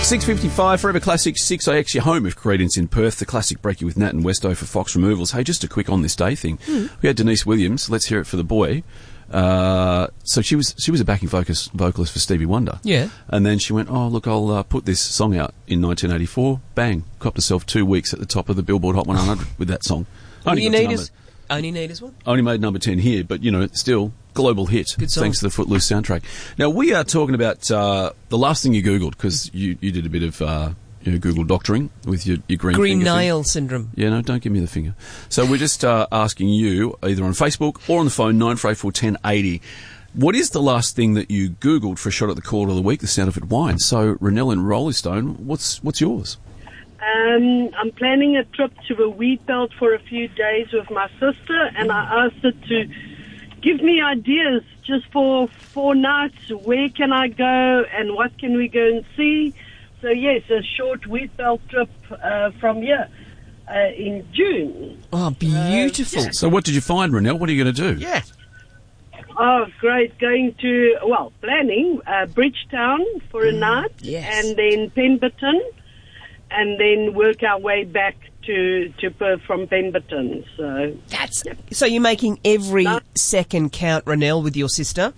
6:55, Forever Classic 6AX, your home of Credence in Perth, the classic breaky with Nat and Westo for Fox Removals. Hey, just a quick on this day thing. We had Denise Williams. Let's hear it for the boy. So she was a backing vocalist for Stevie Wonder. Yeah. And then she went, oh, look, I'll put this song out in 1984. Bang. Copped herself 2 weeks at the top of the Billboard Hot 100 with that song. Only need is what? Only made number 10 here, but, you know, still global hit. Good song. Thanks to the Footloose soundtrack. Now, we are talking about the last thing you Googled, because you did a bit of Google doctoring with your green nail syndrome. Yeah, no, don't give me the finger. So we're just asking you, either on Facebook or on the phone, 94841080, what is the last thing that you Googled for a shot at the call of the week, the sound of it wine? So, Renelle in Rolling Stone, what's yours? I'm planning a trip to a wheat belt for a few days with my sister, and I asked her to give me ideas just for 4 nights. Where can I go and what can we go and see? So, yes, a short wheat belt trip from here in June. Oh, beautiful. So what did you find, Renelle? What are you going to do? Yeah. Oh, great. Going to, planning Bridgetown for a night. Yes. And then Pemberton. And then work our way back to Perth from Pemberton. So you're making every second count, Renelle, with your sister?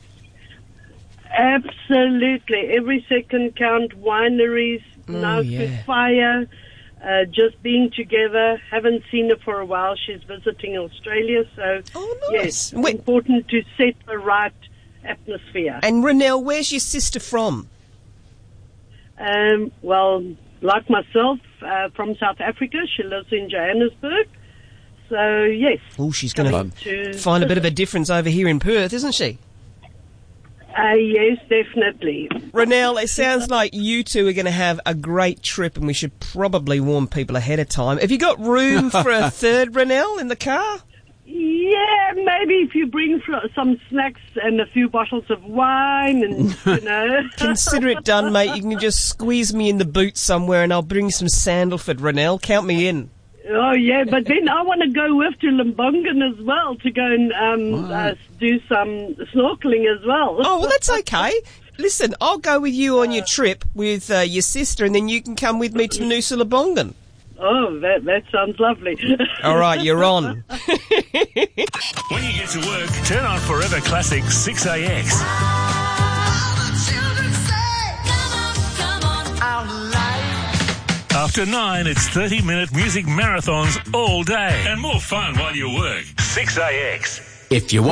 Absolutely. Every second count. Wineries, now Good Fire, just being together. Haven't seen her for a while. She's visiting Australia. So, nice. Yes, important to set the right atmosphere. And Renelle, where's your sister from? Like myself, from South Africa. She lives in Johannesburg. So, yes. Oh, she's going to find a bit of a difference over here in Perth, isn't she? Yes, definitely. Renelle, it sounds like you two are going to have a great trip, and we should probably warn people ahead of time. Have you got room for a third Renelle in the car? Yeah, maybe if you bring some snacks and a few bottles of wine and, Consider it done, mate. You can just squeeze me in the boot somewhere and I'll bring some Sandalford, Renelle. Count me in. Oh, yeah, but then I want to go with to Limbongan as well to go and do some snorkeling as well. Oh, well, that's okay. Listen, I'll go with you on your trip with your sister, and then you can come with me to Noosa Limbongan. Oh, that sounds lovely. All right, you're on. When you get to work, turn on Forever Classic 6AX. After 9, it's 30-minute music marathons all day. And more fun while you work. 6AX. If you